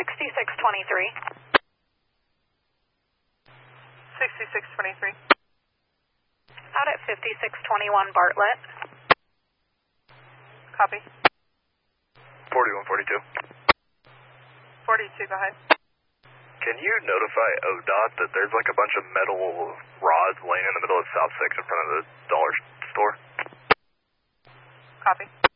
6623. 6623. Out at 5621 Bartlett. Copy. 4142. 42, go ahead. Can you notify ODOT that there's like a bunch of metal rods laying in the middle of South 6 in front of the dollar store? Copy.